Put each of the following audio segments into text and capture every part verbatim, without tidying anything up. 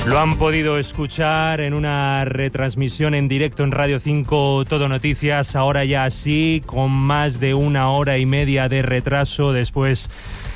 Lo han podido escuchar en una retransmisión en directo en Radio cinco Todo Noticias, ahora ya sí, con más de una hora y media de retraso después.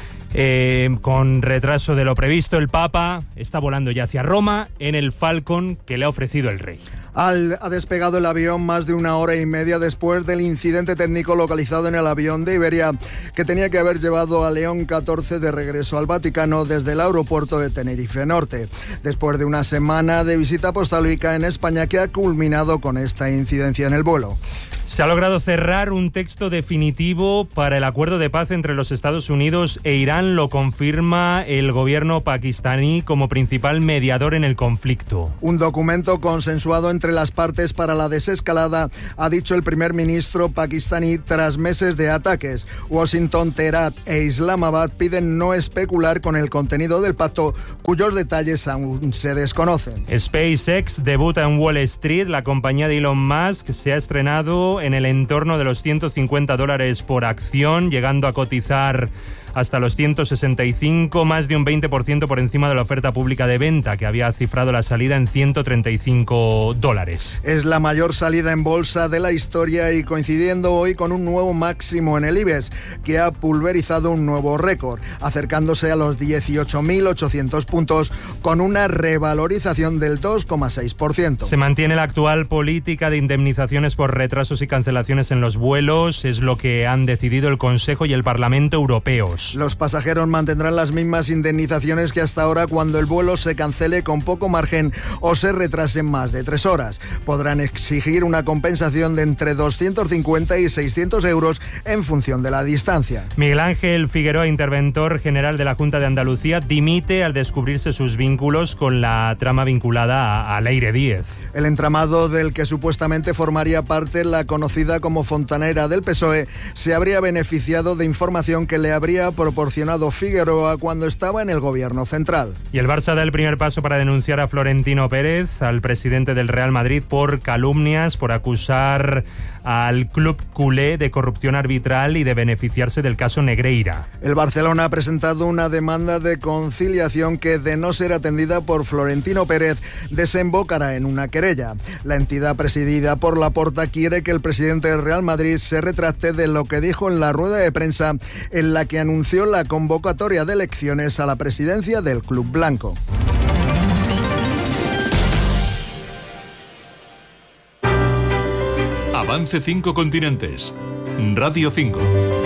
Eh, con retraso de lo previsto, el Papa está volando ya hacia Roma en el Falcon que le ha ofrecido el rey. Al, ha despegado el avión más de una hora y media después del incidente técnico localizado en el avión de Iberia, que tenía que haber llevado a León catorce de regreso al Vaticano desde el aeropuerto de Tenerife Norte, después de una semana de visita apostólica en España que ha culminado con esta incidencia en el vuelo. Se ha logrado cerrar un texto definitivo para el acuerdo de paz entre los Estados Unidos e Irán, lo confirma el gobierno pakistaní como principal mediador en el conflicto. Un documento consensuado entre las partes para la desescalada, ha dicho el primer ministro pakistaní tras meses de ataques. Washington, Teherán e Islamabad piden no especular con el contenido del pacto, cuyos detalles aún se desconocen. SpaceX debuta en Wall Street. La compañía de Elon Musk se ha estrenado en el entorno de los ciento cincuenta dólares por acción, llegando a cotizar hasta los ciento sesenta y cinco, más de un veinte por ciento por encima de la oferta pública de venta, que había cifrado la salida en ciento treinta y cinco dólares. Es la mayor salida en bolsa de la historia y coincidiendo hoy con un nuevo máximo en el IBEX, que ha pulverizado un nuevo récord, acercándose a los dieciocho mil ochocientos puntos con una revalorización del dos coma seis por ciento. Se mantiene la actual política de indemnizaciones por retrasos y cancelaciones en los vuelos, es lo que han decidido el Consejo y el Parlamento europeos. Los pasajeros mantendrán las mismas indemnizaciones que hasta ahora cuando el vuelo se cancele con poco margen o se retrase más de tres horas. Podrán exigir una compensación de entre doscientos cincuenta y seiscientos euros en función de la distancia. Miguel Ángel Figueroa, interventor general de la Junta de Andalucía, dimite al descubrirse sus vínculos con la trama vinculada a, a Leire Díez. El entramado del que supuestamente formaría parte la conocida como Fontanera del P S O E se habría beneficiado de información que le habría proporcionado Figueroa cuando estaba en el gobierno central. Y el Barça da el primer paso para denunciar a Florentino Pérez, al presidente del Real Madrid, por calumnias, por acusar al club culé de corrupción arbitral y de beneficiarse del caso Negreira. El Barcelona ha presentado una demanda de conciliación que, de no ser atendida por Florentino Pérez, desembocará en una querella. La entidad presidida por Laporta quiere que el presidente del Real Madrid se retracte de lo que dijo en la rueda de prensa en la que anunció la convocatoria de elecciones a la presidencia del club blanco. Avance cinco continentes. Radio cinco.